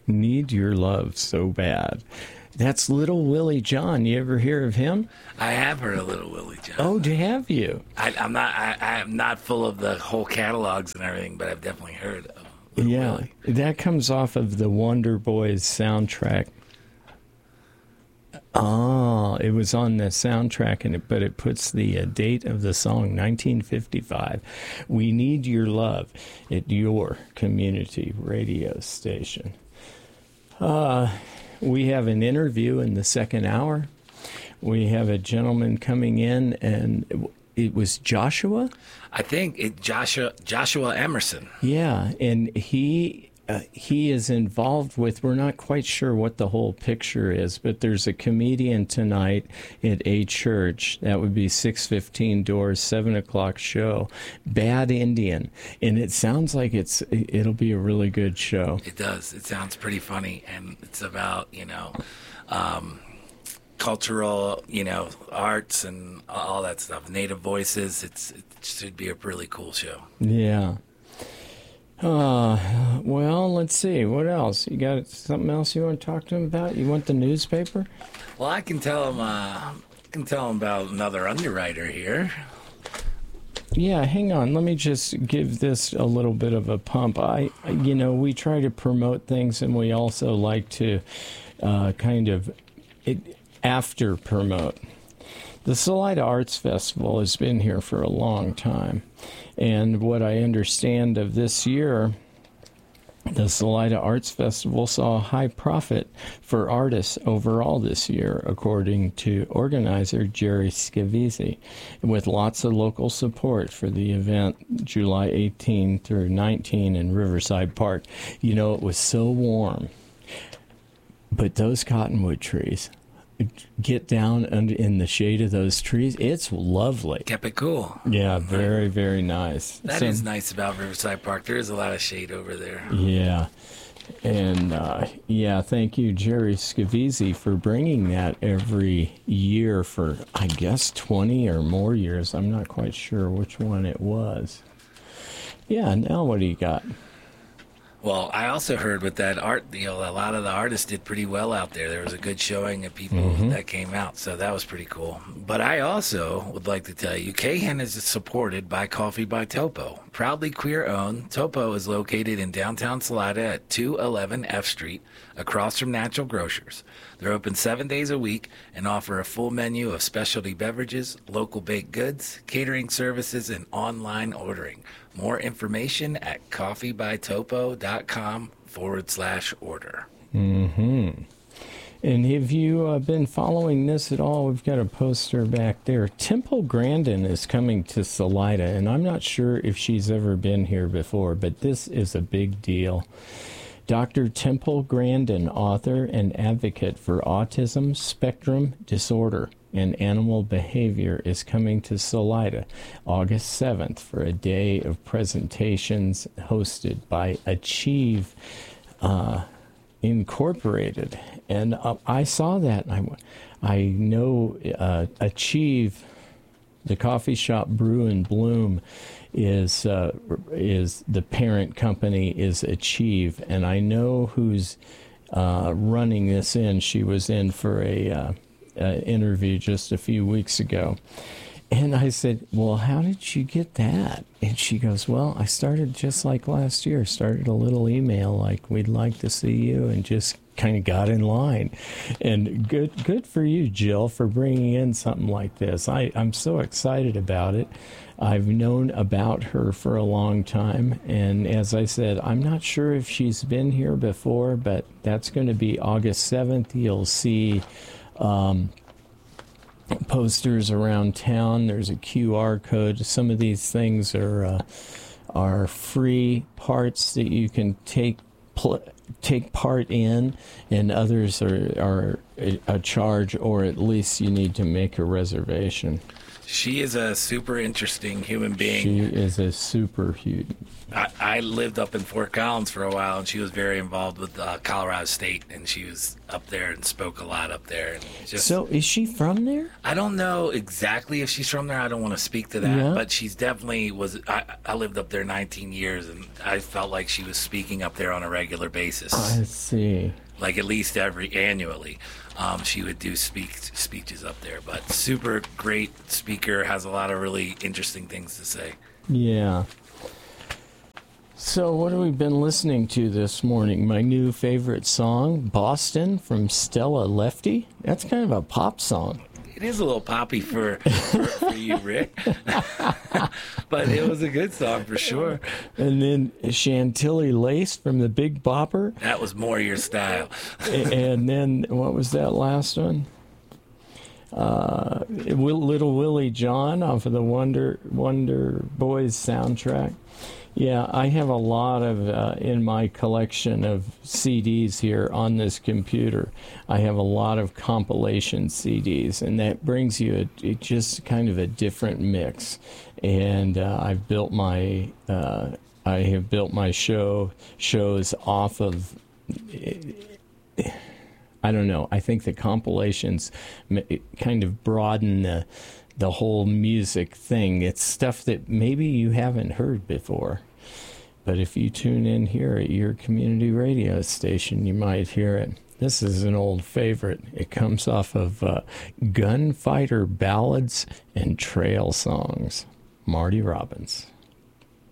Need Your Love So Bad. That's Little Willie John. You ever hear of him? I have heard of Little Willie John. Oh, have you? I'm not full of the whole catalogs and everything, but I've definitely heard of Little Willie. That comes off of the Wonder Boys soundtrack. Oh, it was on the soundtrack, but it puts the date of the song, 1955. We Need Your Love at your community radio station. We have an interview in the second hour. We have a gentleman coming in, and it was Joshua? I think Joshua Emerson. Yeah, and he is involved with, we're not quite sure what the whole picture is, but there's a comedian tonight at a church. That would be 6:15 doors, 7 o'clock show. Bad Indian. And it sounds like it'll be a really good show. It does. It sounds pretty funny. And it's about, cultural, arts and all that stuff. Native voices. It should be a really cool show. Yeah. Well, let's see. What else? You got something else you want to talk to him about? You want the newspaper? Well, I can tell him about another underwriter here. Yeah, hang on. Let me just give this a little bit of a pump. We try to promote things, and we also like to after promote. The Salida Arts Festival has been here for a long time. And what I understand of this year, the Salida Arts Festival saw a high profit for artists overall this year, according to organizer Jerry Scavizzi, with lots of local support for the event July 18 through 19 in Riverside Park. It was so warm, but those cottonwood trees, get down in the shade of those trees. It's lovely. Kept it cool. Yeah, very, very nice. That is nice about Riverside Park. There is a lot of shade over there. Yeah. And, thank you, Jerry Scavizzi, for bringing that every year for, I guess, 20 or more years. I'm not quite sure which one it was. Yeah, now what do you got? Well, I also heard with that art deal, a lot of the artists did pretty well out there. There was a good showing of people that came out, so that was pretty cool. But I also would like to tell you, K-Hen is supported by Coffee by Topo. Proudly queer-owned, Topo is located in downtown Salida at 211 F Street, across from Natural Grocers. They're open 7 days a week and offer a full menu of specialty beverages, local baked goods, catering services, and online ordering. More information at coffeebytopo.com/order. Mm-hmm. And have you been following this at all? We've got a poster back there. Temple Grandin is coming to Salida, and I'm not sure if she's ever been here before, but this is a big deal. Dr. Temple Grandin, author and advocate for autism spectrum disorder and animal behavior, is coming to Salida August 7th for a day of presentations hosted by Achieve Incorporated. And I saw that, and I know Achieve, the coffee shop Brew and Bloom, is the parent company is Achieve, and I know who's running this in. She was in for a interview just a few weeks ago, and I said, well, how did you get that? And she goes, well, I started just like last year, started a little email like, we'd like to see you, and just kind of got in line. And good for you, Jill, for bringing in something like this. I'm so excited about it. I've known about her for a long time, and as I said, I'm not sure if she's been here before, but that's going to be August 7th. You'll see posters around town. There's a QR code. Some of these things are free parts that you can take part in, and others are a charge, or at least you need to make a reservation. She is a super interesting human being. She is a super huge. I lived up in Fort Collins for a while, and she was very involved with Colorado State, and she was up there and spoke a lot up there. And just, So is she from there? I don't know exactly if she's from there. I don't want to speak to that, Yeah. but she's definitely was. I lived up there 19 years, and I felt like she was speaking up there on a regular basis, I see. like at least annually. She would do speeches up there, but super great speaker, has a lot of really interesting things to say. Yeah. So what have we been listening to this morning? My new favorite song, Boston, from Stella Lefty. That's kind of a pop song. It is a little poppy for you, Rick. But it was a good song for sure. And then Chantilly Lace from the Big Bopper. That was more your style. And then, what was that last one? Little Willie John off of the Wonder Boys soundtrack. Yeah, I have a lot of, in my collection of CDs here on this computer, I have a lot of compilation CDs, and that brings you just kind of a different mix. And I have built my shows off of, I don't know, I think the compilations kind of broaden the whole music thing. It's stuff that maybe you haven't heard before. But if you tune in here at your community radio station, you might hear it. This is an old favorite. It comes off of Gunfighter Ballads and Trail Songs. Marty Robbins.